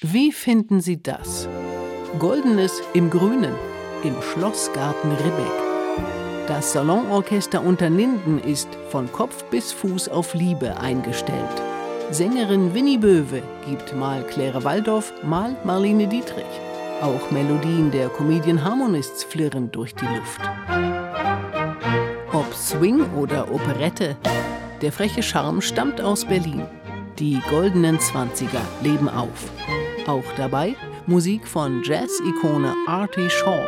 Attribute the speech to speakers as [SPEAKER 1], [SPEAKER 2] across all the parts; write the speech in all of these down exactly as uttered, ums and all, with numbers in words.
[SPEAKER 1] Wie finden Sie das? Goldenes im Grünen, im Schlossgarten Ribbeck. Das Salonorchester Unterlinden ist von Kopf bis Fuß auf Liebe eingestellt. Sängerin Winnie Böwe gibt mal Claire Waldoff, mal Marlene Dietrich. Auch Melodien der Comedian Harmonists flirren durch die Luft. Ob Swing oder Operette, der freche Charme stammt aus Berlin. Die goldenen Zwanziger leben auf. Auch dabei Musik von Jazz-Ikone Artie Shaw.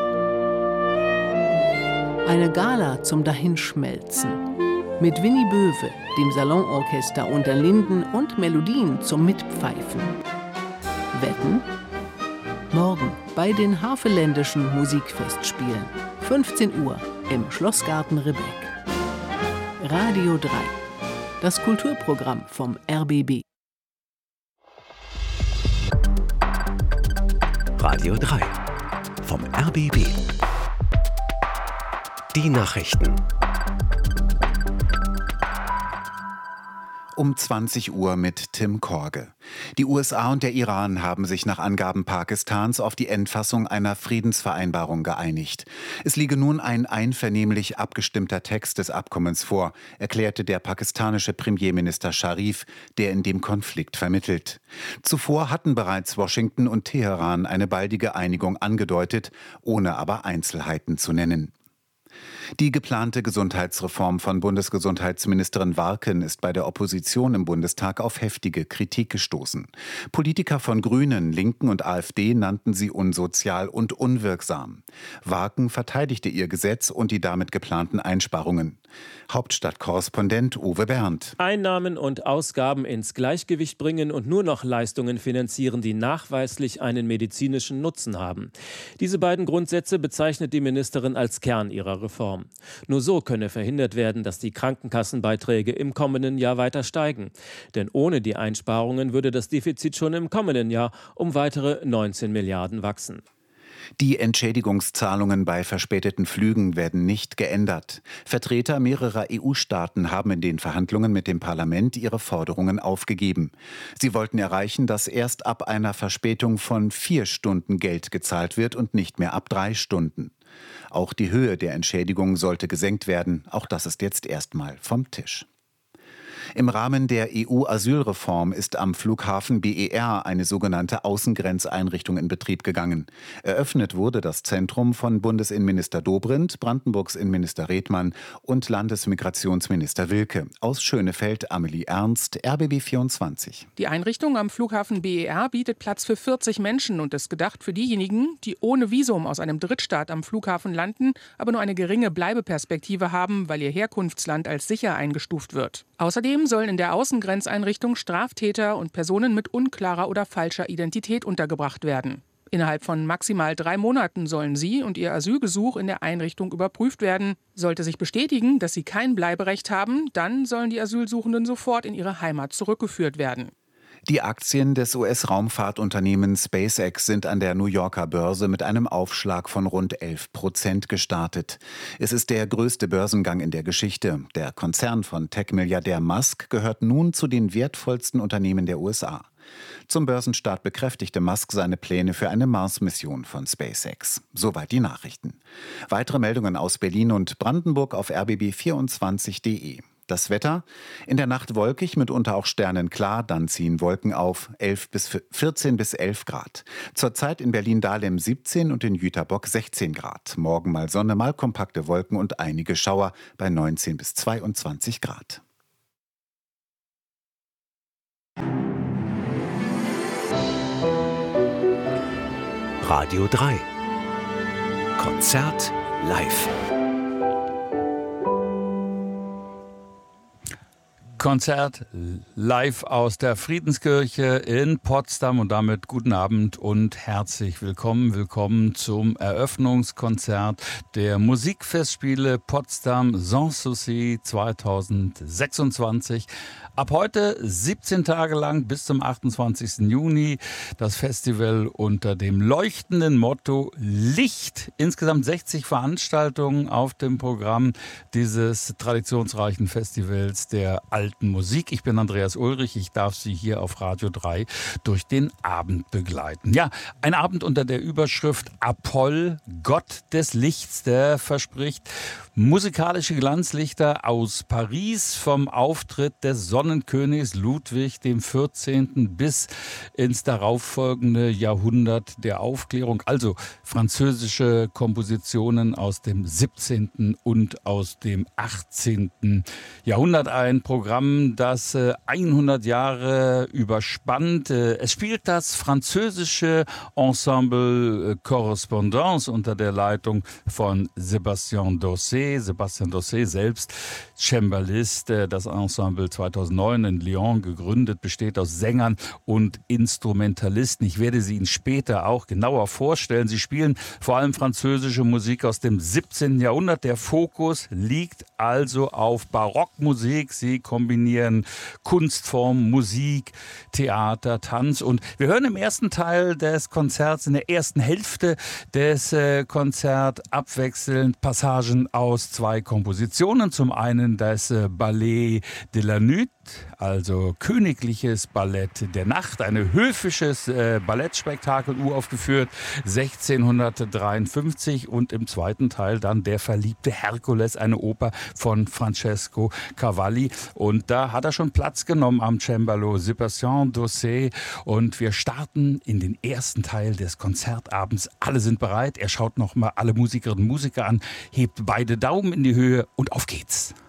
[SPEAKER 1] Eine Gala zum Dahinschmelzen. Mit Winnie Böwe, dem Salonorchester Unterlinden und Melodien zum Mitpfeifen. Wetten? Morgen bei den Havelländischen Musikfestspielen. fünfzehn Uhr im Schlossgarten Ribbeck. Radio drei. Das Kulturprogramm vom R B B.
[SPEAKER 2] Radio drei vom R B B. Die Nachrichten.
[SPEAKER 3] Um zwanzig Uhr mit Tim Korge. Die U S A und der Iran haben sich nach Angaben Pakistans auf die Endfassung einer Friedensvereinbarung geeinigt. Es liege nun ein einvernehmlich abgestimmter Text des Abkommens vor, erklärte der pakistanische Premierminister Scharif, der in dem Konflikt vermittelt. Zuvor hatten bereits Washington und Teheran eine baldige Einigung angedeutet, ohne aber Einzelheiten zu nennen. Die geplante Gesundheitsreform von Bundesgesundheitsministerin Warken ist bei der Opposition im Bundestag auf heftige Kritik gestoßen. Politiker von Grünen, Linken und AfD nannten sie unsozial und unwirksam. Warken verteidigte ihr Gesetz und die damit geplanten Einsparungen. Hauptstadtkorrespondent Uwe Berndt.
[SPEAKER 4] Einnahmen und Ausgaben ins Gleichgewicht bringen und nur noch Leistungen finanzieren, die nachweislich einen medizinischen Nutzen haben. Diese beiden Grundsätze bezeichnet die Ministerin als Kern ihrer Reform. Nur so könne verhindert werden, dass die Krankenkassenbeiträge im kommenden Jahr weiter steigen. Denn ohne die Einsparungen würde das Defizit schon im kommenden Jahr um weitere neunzehn Milliarden wachsen.
[SPEAKER 3] Die Entschädigungszahlungen bei verspäteten Flügen werden nicht geändert. Vertreter mehrerer E U-Staaten haben in den Verhandlungen mit dem Parlament ihre Forderungen aufgegeben. Sie wollten erreichen, dass erst ab einer Verspätung von vier Stunden Geld gezahlt wird und nicht mehr ab drei Stunden. Auch die Höhe der Entschädigung sollte gesenkt werden. Auch das ist jetzt erstmal vom Tisch. Im Rahmen der E U-Asylreform ist am Flughafen B E R eine sogenannte Außengrenzeinrichtung in Betrieb gegangen. Eröffnet wurde das Zentrum von Bundesinnenminister Dobrindt, Brandenburgs Innenminister Redmann und Landesmigrationsminister Wilke. Aus Schönefeld Amelie Ernst, R B B vierundzwanzig.
[SPEAKER 5] Die Einrichtung am Flughafen B E R bietet Platz für vierzig Menschen und ist gedacht für diejenigen, die ohne Visum aus einem Drittstaat am Flughafen landen, aber nur eine geringe Bleibeperspektive haben, weil ihr Herkunftsland als sicher eingestuft wird. Außerdem sollen in der Außengrenzeinrichtung Straftäter und Personen mit unklarer oder falscher Identität untergebracht werden. Innerhalb von maximal drei Monaten sollen sie und ihr Asylgesuch in der Einrichtung überprüft werden. Sollte sich bestätigen, dass sie kein Bleiberecht haben, dann sollen die Asylsuchenden sofort in ihre Heimat zurückgeführt werden.
[SPEAKER 3] Die Aktien des U S-Raumfahrtunternehmens SpaceX sind an der New Yorker Börse mit einem Aufschlag von rund elf Prozent gestartet. Es ist der größte Börsengang in der Geschichte. Der Konzern von Tech-Milliardär Musk gehört nun zu den wertvollsten Unternehmen der U S A. Zum Börsenstart bekräftigte Musk seine Pläne für eine Mars-Mission von SpaceX. Soweit die Nachrichten. Weitere Meldungen aus Berlin und Brandenburg auf r b b vierundzwanzig punkt d e. Das Wetter: in der Nacht wolkig, mitunter auch sternenklar, dann ziehen Wolken auf, elf bis vierzehn bis elf Grad. Zurzeit in Berlin-Dahlem siebzehn und in Jüterbock sechzehn Grad. Morgen mal Sonne, mal kompakte Wolken und einige Schauer bei neunzehn bis zweiundzwanzig Grad.
[SPEAKER 2] Radio drei. Konzert live.
[SPEAKER 6] Konzert live aus der Friedenskirche in Potsdam und damit guten Abend und herzlich willkommen. Willkommen zum Eröffnungskonzert der Musikfestspiele Potsdam Sanssouci zweitausendsechsundzwanzig. Ab heute siebzehn Tage lang bis zum achtundzwanzigsten Juni das Festival unter dem leuchtenden Motto Licht. Insgesamt sechzig Veranstaltungen auf dem Programm dieses traditionsreichen Festivals der Alten alten Musik. Ich bin Andreas Ulrich, ich darf Sie hier auf Radio drei durch den Abend begleiten. Ja, ein Abend unter der Überschrift Apoll, Gott des Lichts, der verspricht musikalische Glanzlichter aus Paris vom Auftritt des Sonnenkönigs Ludwig dem vierzehnten bis ins darauffolgende Jahrhundert der Aufklärung. Also französische Kompositionen aus dem siebzehnten und aus dem achtzehnten Jahrhundert. Ein Programm, das hundert Jahre überspannt. Es spielt das französische Ensemble Correspondance unter der Leitung von Sébastien Dossé. Sébastien Dossé selbst Cembalist, das Ensemble zweitausendneun in Lyon gegründet, besteht aus Sängern und Instrumentalisten. Ich werde sie Ihnen später auch genauer vorstellen. Sie spielen vor allem französische Musik aus dem siebzehnten Jahrhundert. Der Fokus liegt also auf Barockmusik. Sie kombinieren Kunstform, Musik, Theater, Tanz. Und wir hören im ersten Teil des Konzerts, in der ersten Hälfte des äh, Konzerts abwechselnd Passagen aus zwei Kompositionen. Zum einen das äh, Ballet de la Nuit, also Königliches Ballett der Nacht, ein höfisches äh, Ballettspektakel, uraufgeführt sechzehnhundertdreiundfünfzig, und im zweiten Teil dann Der verliebte Herkules, eine Oper von Francesco Cavalli, und da hat er schon Platz genommen am Cembalo, Sébastien Dossé, und wir starten in den ersten Teil des Konzertabends. Alle sind bereit, er schaut noch mal alle Musikerinnen und Musiker an, hebt beide Daumen in die Höhe und auf geht's.